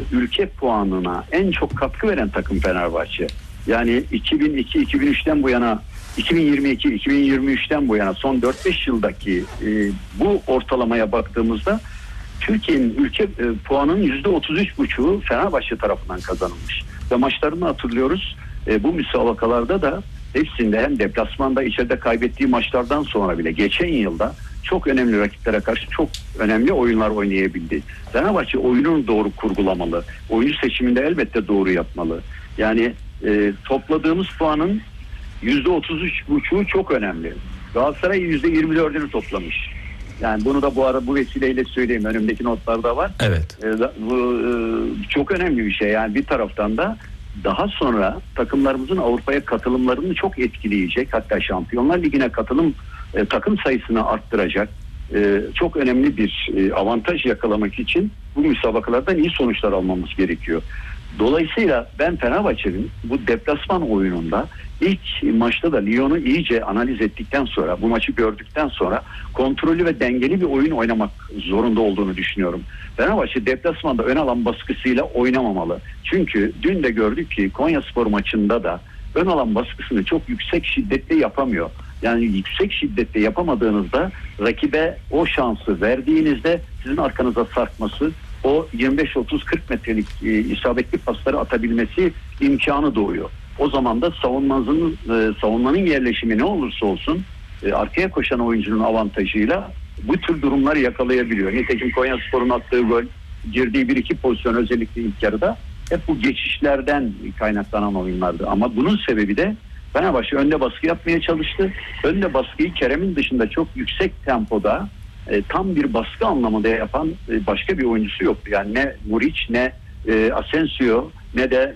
ülke puanına en çok katkı veren takım Fenerbahçe. Yani 2002-2003'ten bu yana, 2022-2023'ten bu yana son 4-5 yıldaki bu ortalamaya baktığımızda Türkiye'nin ülke puanının %33,5'u Fenerbahçe tarafından kazanılmış. Ve maçlarını hatırlıyoruz. Bu müsabakalarda da hepsinde hem deplasmanda içeride kaybettiği maçlardan sonra bile geçen yılda çok önemli rakiplere karşı çok önemli oyunlar oynayabildi. Fenerbahçe oyununu doğru kurgulamalı. Oyuncu seçiminde elbette doğru yapmalı. Yani topladığımız puanın %33,5'u çok önemli. Galatasaray %24'ünü toplamış. Yani bunu da bu vesileyle söyleyeyim. Önümdeki notlarda var. Evet. Bu çok önemli bir şey. Yani bir taraftan da daha sonra takımlarımızın Avrupa'ya katılımlarını çok etkileyecek. Hatta Şampiyonlar Ligi'ne takım sayısını arttıracak. Çok önemli bir avantaj yakalamak için bu müsabakalardan iyi sonuçlar almamız gerekiyor. Dolayısıyla ben Fenerbahçe'nin bu deplasman oyununda ilk maçta da Lyon'u iyice analiz ettikten sonra, bu maçı gördükten sonra kontrollü ve dengeli bir oyun oynamak zorunda olduğunu düşünüyorum. Fenerbahçe deplasmanda ön alan baskısıyla oynamamalı. Çünkü dün de gördük ki Konyaspor maçında da ön alan baskısını çok yüksek şiddetle yapamıyor. Yani yüksek şiddetle yapamadığınızda rakibe o şansı verdiğinizde sizin arkanıza sarkması, o 25-30-40 metrelik isabetli pasları atabilmesi imkanı doğuyor. O zaman da savunmanın yerleşimi ne olursa olsun arkaya koşan oyuncunun avantajıyla bu tür durumları yakalayabiliyor. Nitekim Konyaspor'un attığı gol, girdiği 1-2 pozisyon özellikle ilk yarıda hep bu geçişlerden kaynaklanan oyunlardı. Ama bunun sebebi de Fenerbahçe önde baskı yapmaya çalıştı. Önde baskıyı Kerem'in dışında çok yüksek tempoda tam bir baskı anlamında yapan başka bir oyuncusu yoktu. Yani ne Muric, ne Asensio, ne de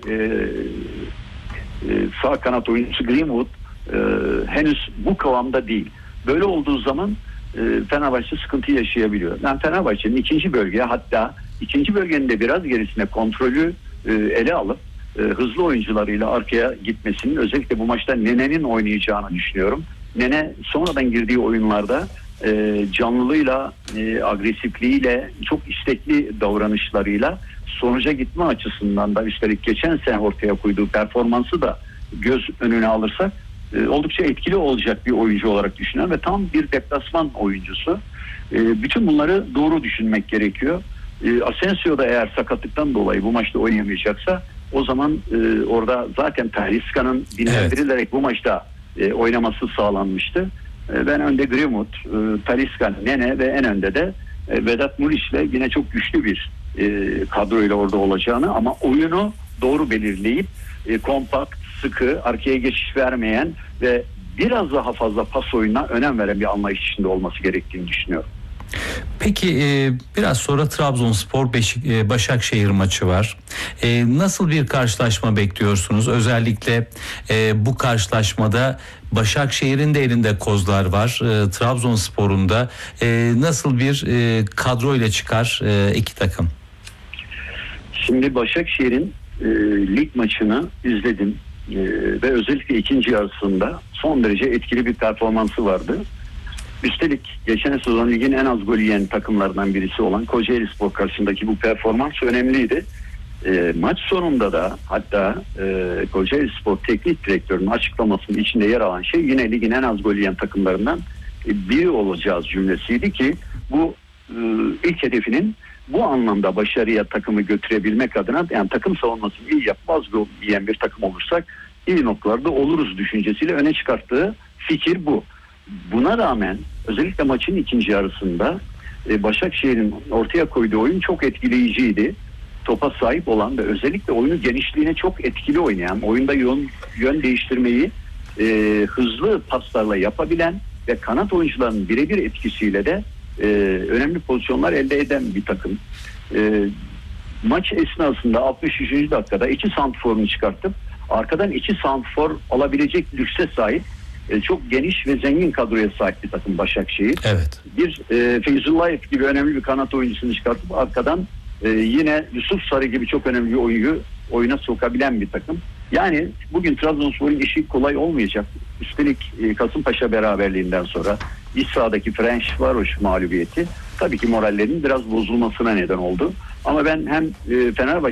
sağ kanat oyuncusu Greenwood henüz bu kıvamda değil. Böyle olduğu zaman Fenerbahçe sıkıntı yaşayabiliyor. Yani Fenerbahçe'nin ikinci bölgeye, hatta ikinci bölgenin de biraz gerisine kontrolü ele alıp hızlı oyuncularıyla arkaya gitmesinin, özellikle bu maçta Nene'nin oynayacağını düşünüyorum. Nene sonradan girdiği oyunlarda canlılığıyla, agresifliğiyle, çok istekli davranışlarıyla sonuca gitme açısından da, üstelik geçen sene ortaya koyduğu performansı da göz önüne alırsak oldukça etkili olacak bir oyuncu olarak düşünüyorum ve tam bir deplasman oyuncusu. Bütün bunları doğru düşünmek gerekiyor. Asensio da eğer sakatlıktan dolayı bu maçta oynayamayacaksa o zaman orada zaten Talisca'nın dinlendirilerek bu maçta oynaması sağlanmıştı. Ben önde Greenwood, Talisca, Nene ve en önde de Vedat Muriç'le yine çok güçlü bir kadroyla orada olacağını, ama oyunu doğru belirleyip kompakt, sıkı, arkaya geçiş vermeyen ve biraz daha fazla pas oyununa önem veren bir anlayış içinde olması gerektiğini düşünüyorum. Peki biraz sonra Trabzonspor Başakşehir maçı var. Nasıl bir karşılaşma bekliyorsunuz? Özellikle bu karşılaşmada Başakşehir'in de elinde kozlar var. Trabzonspor'un da nasıl bir kadro ile çıkar iki takım? Şimdi Başakşehir'in lig maçını izledim ve özellikle ikinci yarısında son derece etkili bir performansı vardı. Üstelik geçen sezon ligin en az gol yiyen takımlardan birisi olan Kocaelispor karşısındaki bu performans önemliydi. Maç sonunda da hatta Kocaelispor teknik direktörünün açıklamasının içinde yer alan şey yine ligin en az gol yiyen takımlarından biri olacağız cümlesiydi ki bu ilk hedefinin bu anlamda başarıya takımı götürebilmek adına, yani takım savunmasını iyi yapıp az gol yiyen bir takım olursak iyi noktalarda oluruz düşüncesiyle öne çıkarttığı fikir bu. Buna rağmen özellikle maçın ikinci yarısında Başakşehir'in ortaya koyduğu oyun çok etkileyiciydi. Topa sahip olan ve özellikle oyunu genişliğine çok etkili oynayan, oyunda yön değiştirmeyi hızlı paslarla yapabilen ve kanat oyuncularının birebir etkisiyle de önemli pozisyonlar elde eden bir takım. Maç esnasında 63. dakikada iki santrforunu çıkartıp arkadan iki santrfor alabilecek lükse sahip çok geniş ve zengin kadroya sahip bir takım Başakşehir. Evet. Bir Feyzullayev gibi önemli bir kanat oyuncusunu çıkartıp arkadan yine Yusuf Sarı gibi çok önemli bir oyuncu oyuna sokabilen bir takım. Yani bugün Trabzonspor'un işi kolay olmayacak. Üstelik Kasımpaşa beraberliğinden sonra iç sahadaki Ferencvaros mağlubiyeti tabii ki morallerinin biraz bozulmasına neden oldu. Ama ben hem Fenerbahçe